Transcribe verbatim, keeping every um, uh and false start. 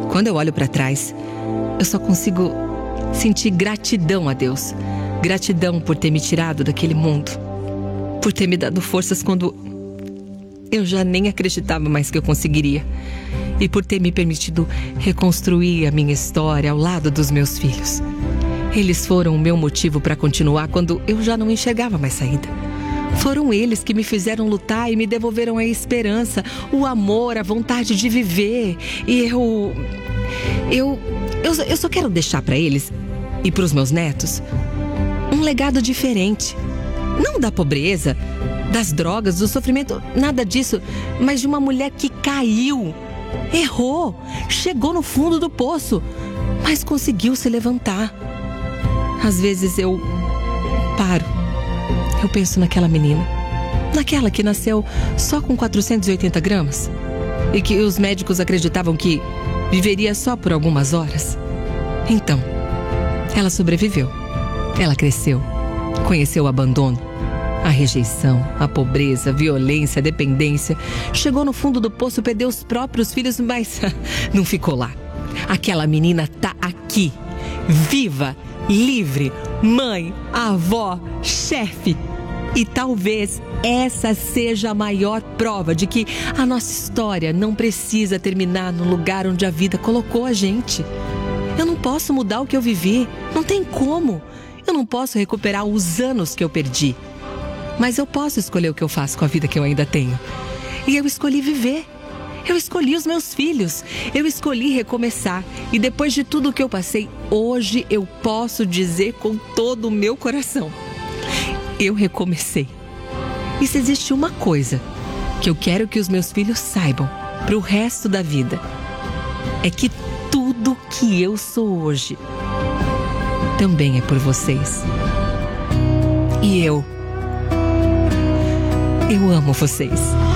Quando eu olho para trás, eu só consigo sentir gratidão a Deus. Gratidão por ter me tirado daquele mundo, por ter me dado forças quando eu já nem acreditava mais que eu conseguiria, e por ter me permitido reconstruir a minha história ao lado dos meus filhos. Eles foram o meu motivo para continuar quando eu já não enxergava mais saída. Foram eles que me fizeram lutar e me devolveram a esperança, o amor, a vontade de viver. E eu... Eu... Eu, eu só quero deixar para eles e para os meus netos um legado diferente. Não da pobreza, das drogas, do sofrimento, nada disso, mas de uma mulher que caiu, errou, chegou no fundo do poço, mas conseguiu se levantar. Às vezes eu paro, eu penso naquela menina, naquela que nasceu só com quatrocentos e oitenta gramas e que os médicos acreditavam que viveria só por algumas horas. Então, ela sobreviveu, ela cresceu, conheceu o abandono, a rejeição, a pobreza, a violência, a dependência. Chegou no fundo do poço, perdeu os próprios filhos, mas não ficou lá. Aquela menina tá aqui, viva, livre, mãe, avó, chefe. E talvez essa seja a maior prova de que a nossa história não precisa terminar no lugar onde a vida colocou a gente. Eu não posso mudar o que eu vivi, não tem como. Eu não posso recuperar os anos que eu perdi. Mas eu posso escolher o que eu faço com a vida que eu ainda tenho. E eu escolhi viver. Eu escolhi os meus filhos. Eu escolhi recomeçar. E depois de tudo o que eu passei, hoje eu posso dizer com todo o meu coração: eu recomecei. E se existe uma coisa que eu quero que os meus filhos saibam para o resto da vida, é que tudo que eu sou hoje também é por vocês. E eu, eu amo vocês.